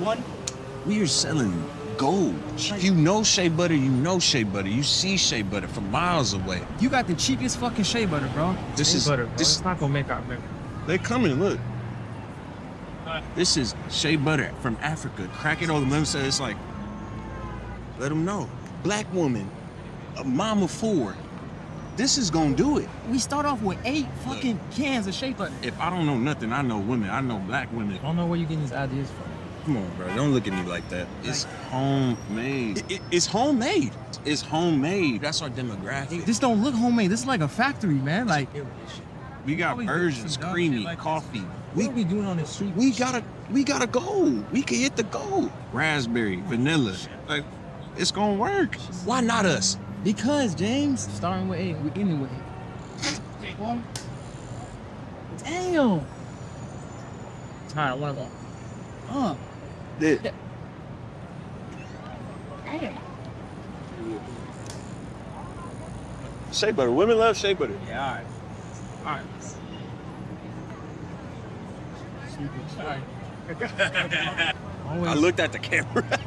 one. We are selling gold. If you know shea butter, you know shea butter. You see shea butter from miles away. You got the cheapest fucking shea butter, bro. This is butter, bro. this. It's not gonna make our member. They coming. Look. This is shea butter from Africa. Crack it on the lemon. It's like, let them know. Black woman, a mom of 4. This is gonna do it. We start off with 8 fucking cans of shea butter. If I don't know nothing, I know women. I know black women. I don't know where you getting these ideas from. Come on, bro. Don't look at me like that. It's homemade. It's homemade. It's homemade. That's our demographic. This don't look homemade. This is like a factory, man. Like, we got versions, creamy, coffee. what are we doing on the street? We gotta go. We can hit the gold. Raspberry, vanilla. Like, it's gonna work. Why not us? Because, James, starting with 8, anyway. Damn. All right, I wanna go. Yeah. Damn. Shea butter. Women love shea butter. Yeah, all right. All right. I looked at the camera.